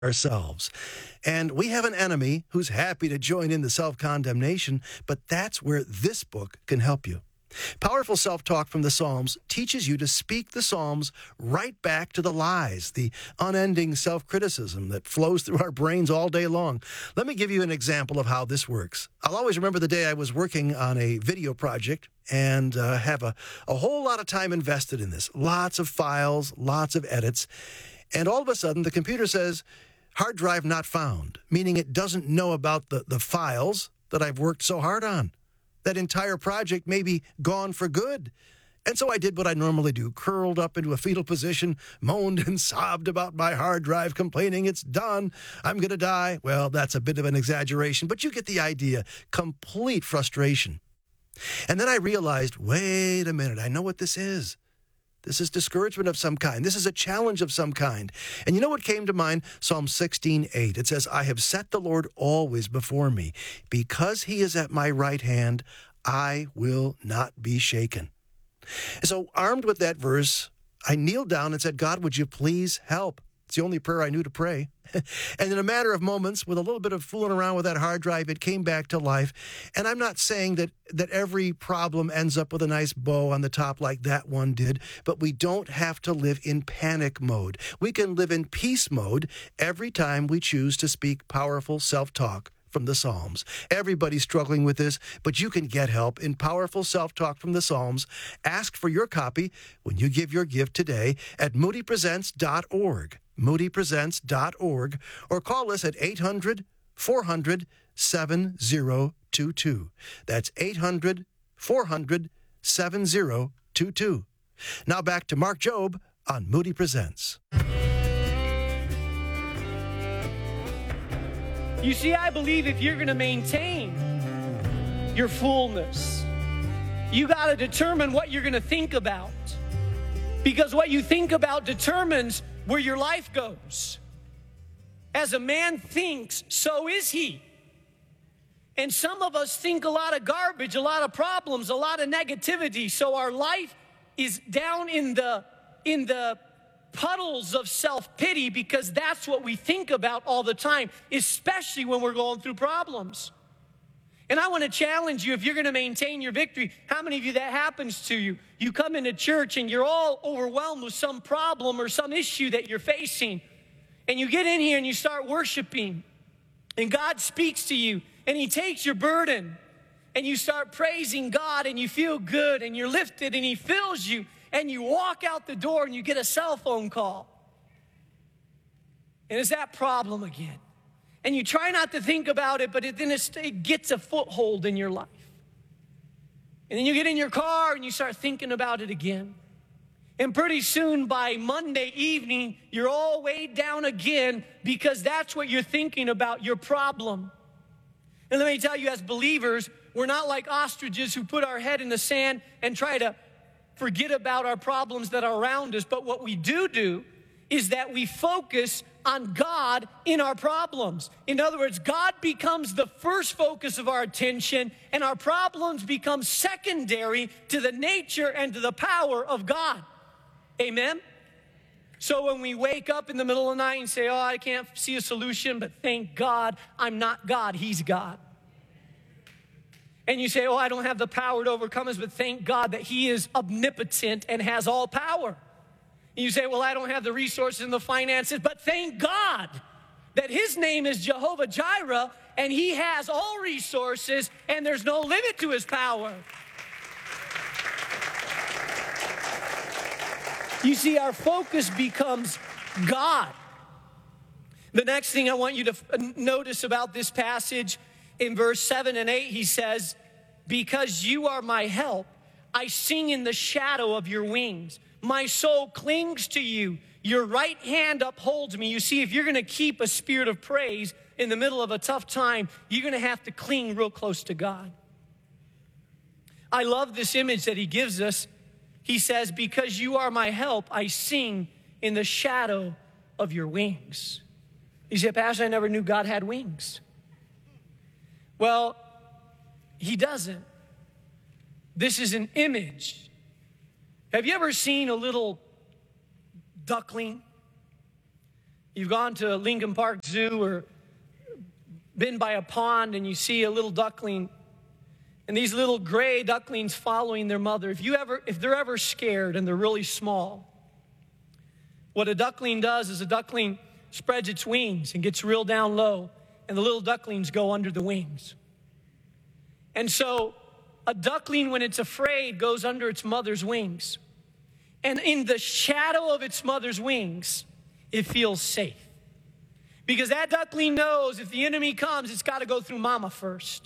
ourselves. And we have an enemy who's happy to join in the self-condemnation, but that's where this book can help you. Powerful Self-Talk from the Psalms teaches you to speak the Psalms right back to the lies, the unending self-criticism that flows through our brains all day long. Let me give you an example of how this works. I'll always remember the day I was working on a video project and have a whole lot of time invested in this. Lots of files, lots of edits. And all of a sudden, the computer says, hard drive not found, meaning it doesn't know about the files that I've worked so hard on. That entire project may be gone for good. And so I did what I normally do, curled up into a fetal position, moaned and sobbed about my hard drive, complaining it's done, I'm going to die. Well, that's a bit of an exaggeration, but you get the idea. Complete frustration. And then I realized, wait a minute, I know what this is. This is discouragement of some kind. This is a challenge of some kind. And you know what came to mind? Psalm 16:8. It says, I have set the Lord always before me. Because he is at my right hand, I will not be shaken. So armed with that verse, I kneeled down and said, God, would you please help? It's the only prayer I knew to pray. And in a matter of moments, with a little bit of fooling around with that hard drive, it came back to life. And I'm not saying that every problem ends up with a nice bow on the top like that one did, but we don't have to live in panic mode. We can live in peace mode every time we choose to speak powerful self-talk from the Psalms. Everybody's struggling with this, but you can get help in Powerful Self-Talk from the Psalms. Ask for your copy when you give your gift today at moodypresents.org. moodypresents.org, or call us at 800-400-7022. That's 800-400-7022. Now back to Mark Jobe on Moody Presents. You see, I believe if you're going to maintain your fullness, you got to determine what you're going to think about. Because what you think about determines where your life goes. As a man thinks, so is he. And some of us think a lot of garbage, a lot of problems, a lot of negativity. So our life is down in the puddles of self-pity because that's what we think about all the time, especially when we're going through problems. And I want to challenge you, if you're going to maintain your victory, how many of you that happens to you? You come into church and you're all overwhelmed with some problem or some issue that you're facing. And you get in here and you start worshiping. And God speaks to you and he takes your burden. And you start praising God and you feel good and you're lifted and he fills you. And you walk out the door and you get a cell phone call. And it's that problem again. And you try not to think about it, but then it gets a foothold in your life. And then you get in your car and you start thinking about it again. And pretty soon by Monday evening, you're all weighed down again because that's what you're thinking about, your problem. And let me tell you, as believers, we're not like ostriches who put our head in the sand and try to forget about our problems that are around us. But what we do is that we focus on God in our problems. In other words, God becomes the first focus of our attention, and our problems become secondary to the nature and to the power of God. Amen? So when we wake up in the middle of the night and say, I can't see a solution, but thank God I'm not God, he's God. And you say, I don't have the power to overcome this, but thank God that he is omnipotent and has all power. And you say, I don't have the resources and the finances, but thank God that his name is Jehovah Jireh and he has all resources and there's no limit to his power. You see, our focus becomes God. The next thing I want you to notice about this passage, in verse 7 and 8, he says, because you are my help, I sing in the shadow of your wings. My soul clings to you. Your right hand upholds me. You see, if you're going to keep a spirit of praise in the middle of a tough time, you're going to have to cling real close to God. I love this image that he gives us. He says, because you are my help, I sing in the shadow of your wings. You say, Pastor, I never knew God had wings. Well, he doesn't. This is an image. Have you ever seen a little duckling? You've gone to Lincoln Park Zoo or been by a pond and you see a little duckling, and these little gray ducklings following their mother. If they're ever scared and they're really small, what a duckling does is a duckling spreads its wings and gets real down low, and the little ducklings go under the wings. And so a duckling, when it's afraid, goes under its mother's wings. And in the shadow of its mother's wings, it feels safe. Because that duckling knows if the enemy comes, it's got to go through mama first.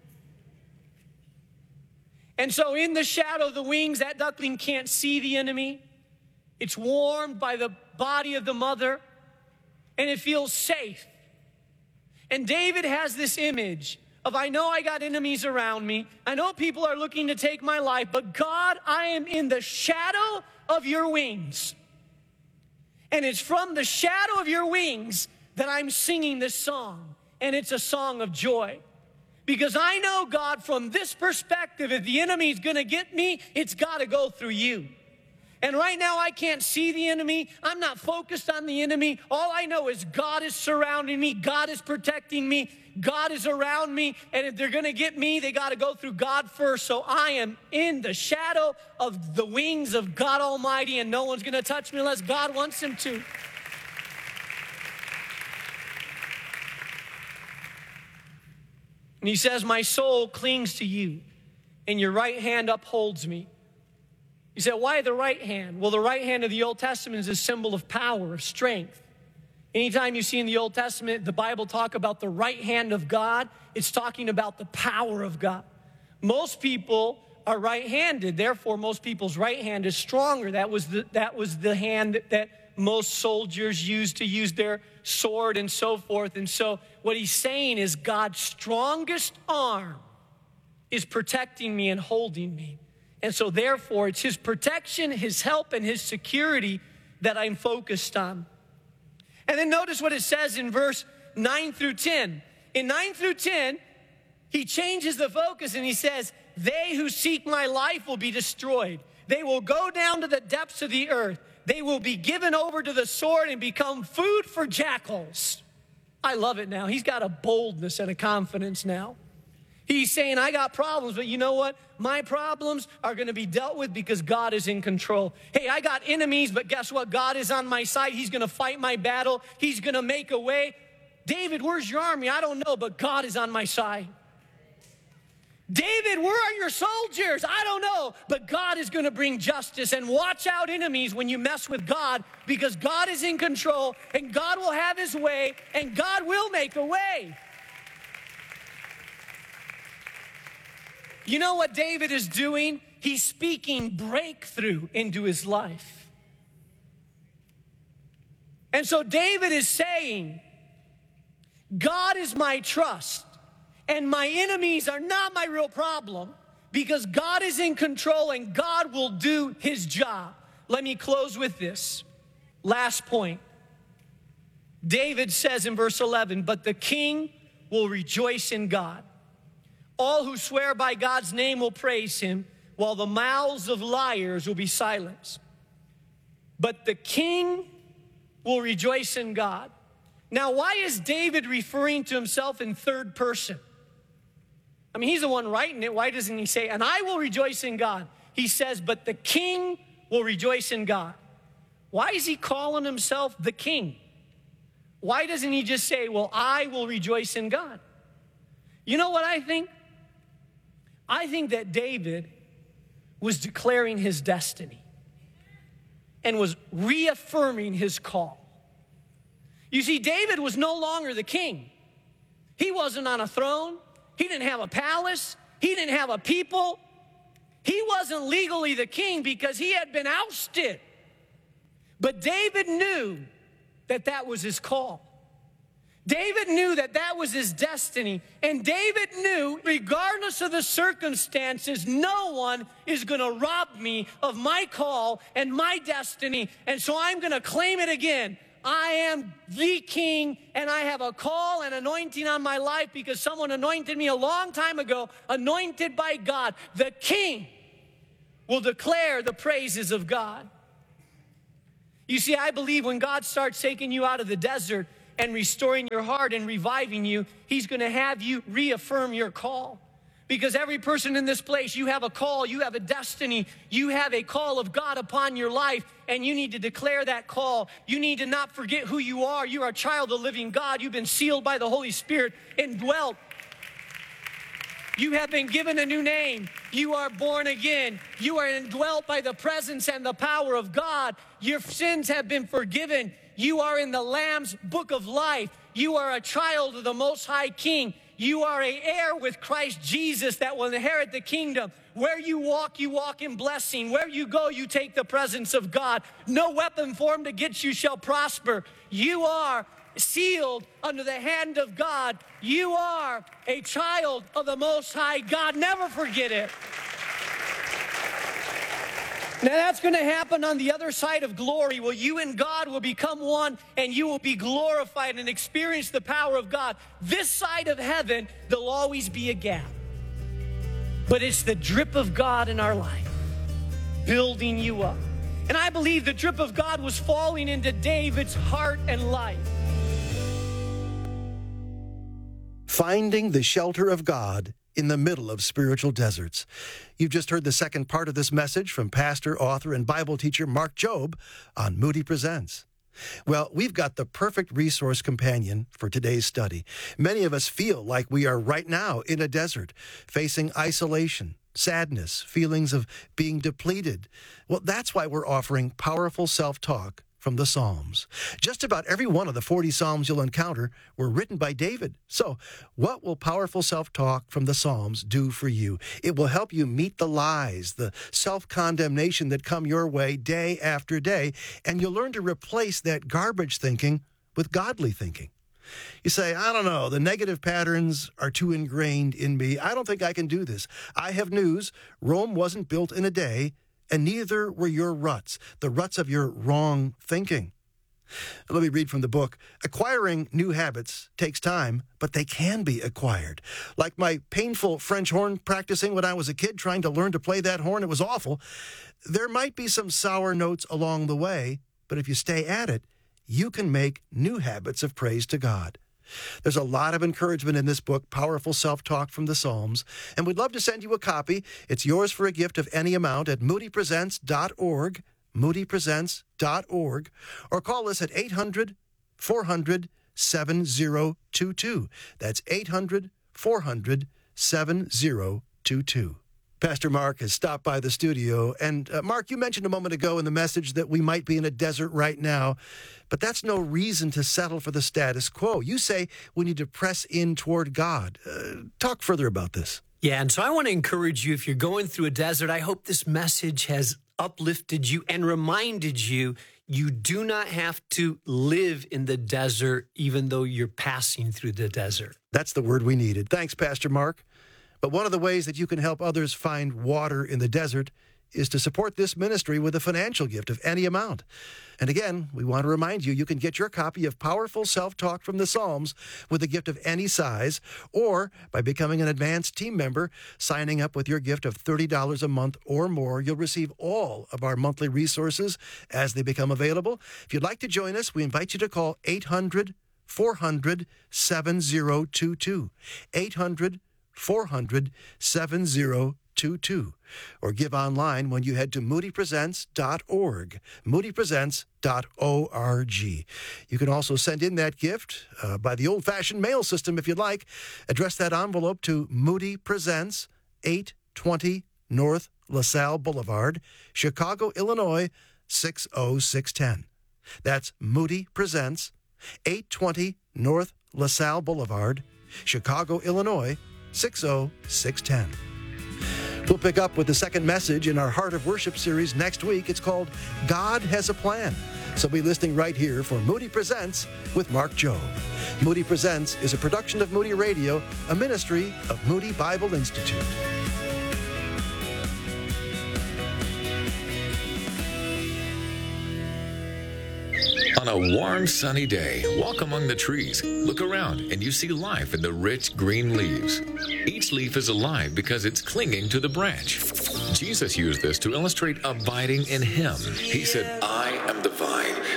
And so in the shadow of the wings, that duckling can't see the enemy. It's warmed by the body of the mother, and it feels safe. And David has this image of, I know I got enemies around me. I know people are looking to take my life, but God, I am in the shadow of your wings. And it's from the shadow of your wings that I'm singing this song. And it's a song of joy. Because I know, God, from this perspective, if the enemy's going to get me, it's got to go through you. And right now I can't see the enemy. I'm not focused on the enemy. All I know is God is surrounding me. God is protecting me. God is around me. And if they're going to get me, they got to go through God first. So I am in the shadow of the wings of God Almighty, and no one's going to touch me unless God wants him to. And he says, my soul clings to you, and your right hand upholds me. You say, why the right hand? Well, the right hand of the Old Testament is a symbol of power, of strength. Anytime you see in the Old Testament the Bible talk about the right hand of God, it's talking about the power of God. Most people are right-handed, therefore most people's right hand is stronger. That was the hand that most soldiers used to use their sword and so forth. And so what he's saying is God's strongest arm is protecting me and holding me. And so therefore it's his protection, his help, and his security that I'm focused on. And then notice what it says in verse 9 through 10. In 9 through 10, he changes the focus and he says, they who seek my life will be destroyed. They will go down to the depths of the earth. They will be given over to the sword and become food for jackals. I love it now. He's got a boldness and a confidence now. He's saying, I got problems, but you know what? My problems are going to be dealt with because God is in control. Hey, I got enemies, but guess what? God is on my side. He's going to fight my battle. He's going to make a way. David, where's your army? I don't know, but God is on my side. David, where are your soldiers? I don't know, but God is going to bring justice. And watch out, enemies, when you mess with God, because God is in control, and God will have his way, and God will make a way. You know what David is doing? He's speaking breakthrough into his life. And so David is saying, God is my trust, and my enemies are not my real problem, because God is in control and God will do his job. Let me close with this. Last point. David says in verse 11, but the king will rejoice in God. All who swear by God's name will praise him, while the mouths of liars will be silenced. But the king will rejoice in God. Now, why is David referring to himself in third person? I mean, he's the one writing it. Why doesn't he say, and I will rejoice in God? He says, but the king will rejoice in God. Why is he calling himself the king? Why doesn't he just say, well, I will rejoice in God? You know what I think? I think that David was declaring his destiny and was reaffirming his call. You see, David was no longer the king. He wasn't on a throne. He didn't have a palace. He didn't have a people. He wasn't legally the king because he had been ousted. But David knew that that was his call. David knew that that was his destiny. And David knew, regardless of the circumstances, no one is going to rob me of my call and my destiny. And so I'm going to claim it again. I am the king, and I have a call and anointing on my life because someone anointed me a long time ago, anointed by God. The king will declare the praises of God. You see, I believe when God starts taking you out of the desert and restoring your heart and reviving you, he's going to have you reaffirm your call. Because every person in this place, you have a call, you have a destiny, you have a call of God upon your life, and you need to declare that call. You need to not forget who you are. You are a child of the living God. You've been sealed by the Holy Spirit and dwelt. You have been given a new name. You are born again. You are indwelt by the presence and the power of God. Your sins have been forgiven. You are in the Lamb's book of life. You are a child of the Most High King. You are an heir with Christ Jesus that will inherit the kingdom. Where you walk in blessing. Where you go, you take the presence of God. No weapon formed against you shall prosper. You are sealed under the hand of God. You are a child of the Most High God. Never forget it. Now that's going to happen on the other side of glory, where you and God will become one and you will be glorified and experience the power of God. This side of heaven, there'll always be a gap. But it's the drip of God in our life, building you up. And I believe the drip of God was falling into David's heart and life. Finding the shelter of God in the middle of spiritual deserts. You've just heard the second part of this message from pastor, author, and Bible teacher Mark Jobe on Moody Presents. Well, we've got the perfect resource companion for today's study. Many of us feel like we are right now in a desert, facing isolation, sadness, feelings of being depleted. Well, that's why we're offering powerful self-talk from the Psalms. Just about every one of the 40 Psalms you'll encounter were written by David. So, what will powerful self-talk from the Psalms do for you? It will help you meet the lies, the self-condemnation that come your way day after day, and you'll learn to replace that garbage thinking with godly thinking. You say, I don't know, the negative patterns are too ingrained in me. I don't think I can do this. I have news. Rome wasn't built in a day, and neither were your ruts, the ruts of your wrong thinking. Let me read from the book. Acquiring new habits takes time, but they can be acquired. Like my painful French horn practicing when I was a kid, trying to learn to play that horn, it was awful. There might be some sour notes along the way, but if you stay at it, you can make new habits of praise to God. There's a lot of encouragement in this book, Powerful Self-Talk from the Psalms, and we'd love to send you a copy. It's yours for a gift of any amount at moodypresents.org, moodypresents.org, or call us at 800-400-7022. That's 800-400-7022. Pastor Mark has stopped by the studio. And Mark, you mentioned a moment ago in the message that we might be in a desert right now, but that's no reason to settle for the status quo. You say we need to press in toward God. Talk further about this. Yeah, and so I want to encourage you, if you're going through a desert, I hope this message has uplifted you and reminded you, you do not have to live in the desert even though you're passing through the desert. That's the word we needed. Thanks, Pastor Mark. But one of the ways that you can help others find water in the desert is to support this ministry with a financial gift of any amount. And again, we want to remind you, you can get your copy of Powerful Self-Talk from the Psalms with a gift of any size, or by becoming an advanced team member, signing up with your gift of $30 a month or more. You'll receive all of our monthly resources as they become available. If you'd like to join us, we invite you to call 800-400-7022. 800-400-7022, or give online when you head to moodypresents.org, moodypresents.org. You can also send in that gift by the old-fashioned mail system if you'd like. Address that envelope to Moody Presents, 820 North LaSalle Boulevard, Chicago, Illinois, 60610. That's Moody Presents, 820 North LaSalle Boulevard, Chicago, Illinois, 60610. We'll pick up with the second message in our Heart of Worship series next week. It's called God Has a Plan. So be listening right here for Moody Presents with Mark Jobe. Moody Presents is a production of Moody Radio, a ministry of Moody Bible Institute. On a warm, sunny day, walk among the trees. Look around, and you see life in the rich green leaves. Each leaf is alive because it's clinging to the branch. Jesus used this to illustrate abiding in Him. He said, I am the vine,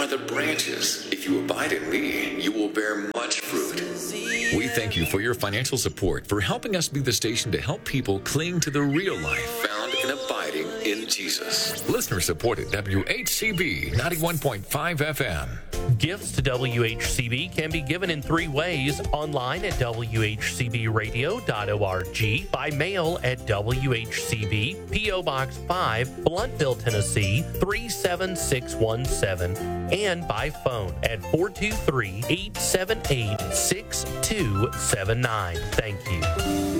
are the branches. If you abide in me, you will bear much fruit. We thank you for your financial support, for helping us be the station to help people cling to the real life found in abiding in Jesus. Listener supported WHCB 91.5 FM. Gifts to WHCB can be given in 3 ways: online at WHCBradio.org, by mail at WHCB, P.O. Box 5, Blountville, Tennessee 37617, and by phone at 423-878-6279. Thank you.